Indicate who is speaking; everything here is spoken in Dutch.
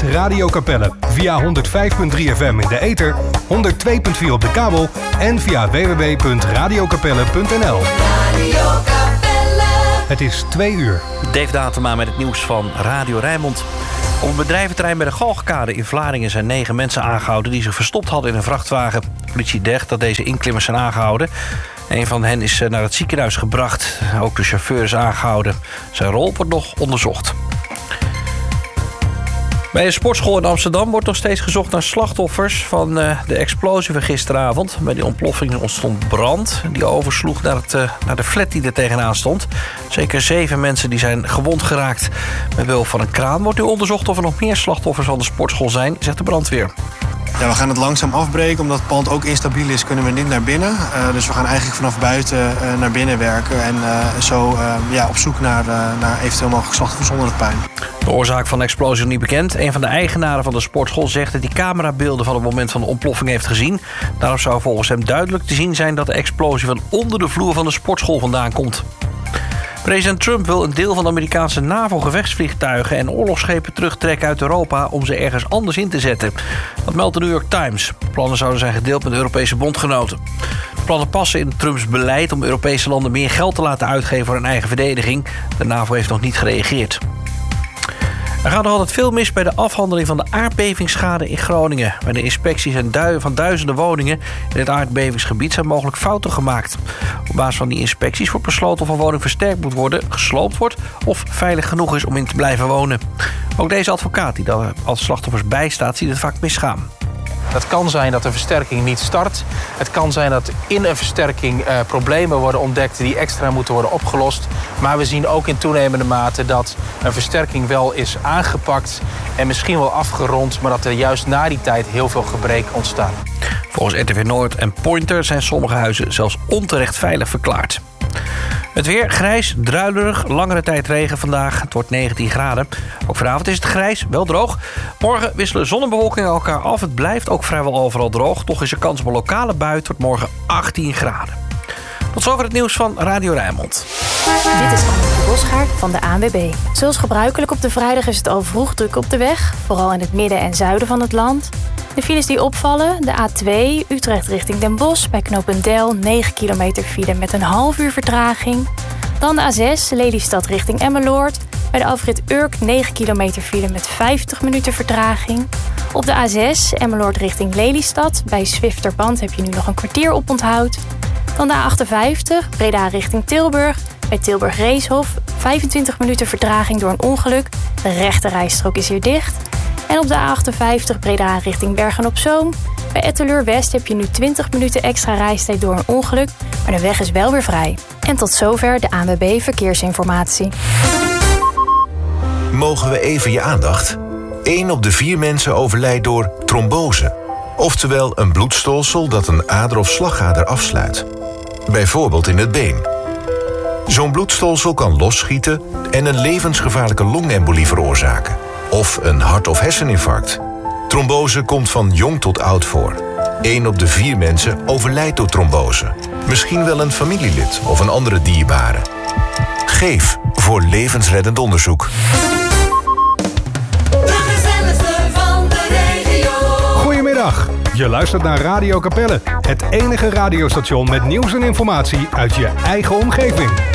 Speaker 1: is Radio Capelle. Via 105.3 FM in de ether, 102.4 op de kabel en via www.radiocapelle.nl. Het is 2 uur.
Speaker 2: Dave Datema met het nieuws van Radio Rijnmond. Op een bedrijventerrein bij de Galgkade in Vlaardingen zijn 9 mensen aangehouden die zich verstopt hadden in een vrachtwagen. De politie dacht dat deze inklimmers zijn aangehouden. Een van hen is naar het ziekenhuis gebracht. Ook de chauffeur is aangehouden. Zijn rol wordt nog onderzocht. Bij een sportschool in Amsterdam wordt nog steeds gezocht naar slachtoffers van de explosie van gisteravond. Bij die ontploffing ontstond brand die oversloeg naar de flat die er tegenaan stond. Zeker 7 mensen die zijn gewond geraakt. Met behulp van een kraan wordt nu onderzocht of er nog meer slachtoffers van de sportschool zijn, zegt de brandweer.
Speaker 3: Ja, we gaan het langzaam afbreken. Omdat het pand ook instabiel is, kunnen we niet naar binnen. Dus we gaan eigenlijk vanaf buiten naar binnen werken. En zo op zoek naar eventueel mogelijk slachtoffers onder de puin.
Speaker 2: De oorzaak van de explosie is niet bekend. Een van de eigenaren van de sportschool zegt dat hij camerabeelden van het moment van de ontploffing heeft gezien. Daarop zou volgens hem duidelijk te zien zijn dat de explosie van onder de vloer van de sportschool vandaan komt. President Trump wil een deel van de Amerikaanse NAVO-gevechtsvliegtuigen en oorlogsschepen terugtrekken uit Europa om ze ergens anders in te zetten. Dat meldt de New York Times. De plannen zouden zijn gedeeld met de Europese bondgenoten. De plannen passen in Trumps beleid om Europese landen meer geld te laten uitgeven voor hun eigen verdediging. De NAVO heeft nog niet gereageerd. Er gaat nog altijd veel mis bij de afhandeling van de aardbevingsschade in Groningen. Bij de inspecties van duizenden woningen in het aardbevingsgebied zijn mogelijk fouten gemaakt. Op basis van die inspecties wordt besloten of een woning versterkt moet worden, gesloopt wordt of veilig genoeg is om in te blijven wonen. Ook deze advocaat die daar als slachtoffers bijstaat, ziet het vaak misgaan.
Speaker 4: Het kan zijn dat de versterking niet start. Het kan zijn dat in een versterking problemen worden ontdekt die extra moeten worden opgelost. Maar we zien ook in toenemende mate dat een versterking wel is aangepakt en misschien wel afgerond, maar dat er juist na die tijd heel veel gebreken ontstaan.
Speaker 2: Volgens RTV Noord en Pointer zijn sommige huizen zelfs onterecht veilig verklaard. Het weer grijs, druilerig, langere tijd regen vandaag. Het wordt 19 graden. Ook vanavond is het grijs, wel droog. Morgen wisselen zon en bewolking elkaar af. Het blijft ook vrijwel overal droog. Toch is er kans op een lokale bui. Het wordt morgen 18 graden. Tot zover het nieuws van Radio Rijnmond.
Speaker 5: Dit is Anneke Bosgaard van de ANWB. Zoals gebruikelijk op de vrijdag is het al vroeg druk op de weg. Vooral in het midden en zuiden van het land. De files die opvallen, de A2 Utrecht richting Den Bosch bij knooppunt Del, 9 kilometer file met een half uur vertraging. Dan de A6 Lelystad richting Emmeloord. Bij de afrit Urk 9 kilometer file met 50 minuten vertraging. Op de A6 Emmeloord richting Lelystad. Bij Zwifterband heb je nu nog een kwartier op onthoud. Dan de A58 Breda richting Tilburg. Bij Tilburg Reeshof 25 minuten vertraging door een ongeluk. De rechte rijstrook is hier dicht. En op de A58 Breda richting Bergen-op-Zoom. Bij Etteleur-West heb je nu 20 minuten extra reistijd door een ongeluk. Maar de weg is wel weer vrij. En tot zover de ANWB Verkeersinformatie.
Speaker 6: Mogen we even je aandacht? 1 op de 4 mensen overlijdt door trombose. Oftewel een bloedstolsel dat een ader of slagader afsluit. Bijvoorbeeld in het been. Zo'n bloedstolsel kan losschieten en een levensgevaarlijke longembolie veroorzaken. Of een hart- of herseninfarct. Trombose komt van jong tot oud voor. 1 op de 4 mensen overlijdt door trombose. Misschien wel een familielid of een andere dierbare. Geef voor levensreddend onderzoek.
Speaker 7: De gezelligste van de regio.
Speaker 1: Goedemiddag. Je luistert naar Radio Capelle. Het enige radiostation met nieuws en informatie uit je eigen omgeving.